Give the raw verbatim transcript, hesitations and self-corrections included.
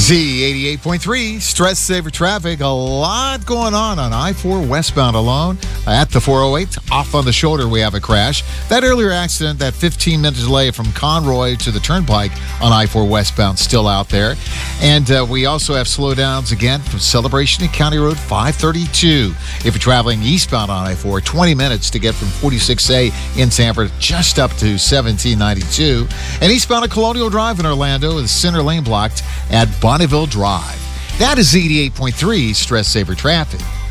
Z eighty-eight point three, Stress Saver Traffic. A lot going on on I four westbound alone. At the four oh eight, off on the shoulder, we have a crash. That earlier accident, that fifteen-minute delay from Conroy to the Turnpike on I four westbound, still out there. And uh, we also have slowdowns again from Celebration to County Road five thirty-two. If you're traveling eastbound on I four, twenty minutes to get from forty-six A in Sanford just up to seventeen ninety-two. And eastbound at Colonial Drive in Orlando, the center lane blocked at Bonneville Drive. That is eighty-eight point three Stress Saver Traffic.